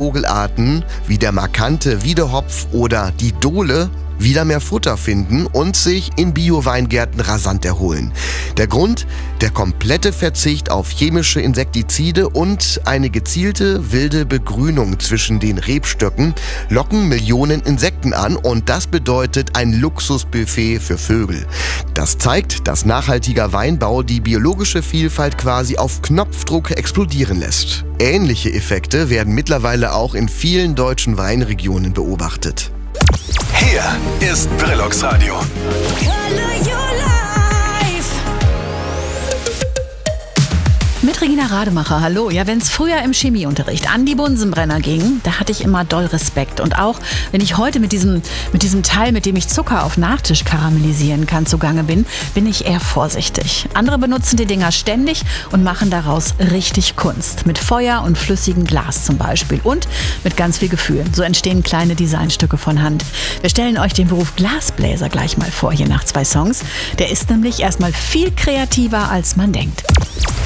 Vogelarten wie der markante Wiedehopf oder die Dole wieder mehr Futter finden und sich in Bio-Weingärten rasant erholen. Der Grund? Der komplette Verzicht auf chemische Insektizide und eine gezielte wilde Begrünung zwischen den Rebstöcken locken Millionen Insekten an und das bedeutet ein Luxusbuffet für Vögel. Das zeigt, dass nachhaltiger Weinbau die biologische Vielfalt quasi auf Knopfdruck explodieren lässt. Ähnliche Effekte werden mittlerweile auch in vielen deutschen Weinregionen beobachtet. Hier ist Brillux Radio. Mit Regina Rademacher, hallo. Ja, wenn es früher im Chemieunterricht an die Bunsenbrenner ging, da hatte ich immer doll Respekt. Und auch wenn ich heute mit diesem Teil, mit dem ich Zucker auf Nachtisch karamellisieren kann, zugange bin ich eher vorsichtig. Andere benutzen die Dinger ständig und machen daraus richtig Kunst. Mit Feuer und flüssigem Glas zum Beispiel. Und mit ganz viel Gefühl. So entstehen kleine Designstücke von Hand. Wir stellen euch den Beruf Glasbläser gleich mal vor, hier nach 2 Songs. Der ist nämlich erstmal viel kreativer, als man denkt.